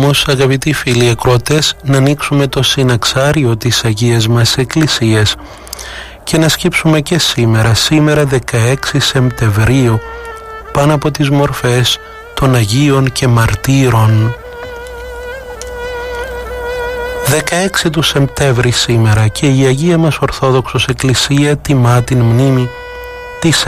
όμως, αγαπητοί φίλοι ακροατές, να ανοίξουμε το συναξάριο της Αγίας μας Εκκλησίας και να σκύψουμε και σήμερα 16 Σεπτεμβρίου, πάνω από τις μορφές των Αγίων και Μαρτύρων. 16 του Σεπτέμβρη σήμερα και η Αγία μας Ορθόδοξος Εκκλησία τιμά την μνήμη της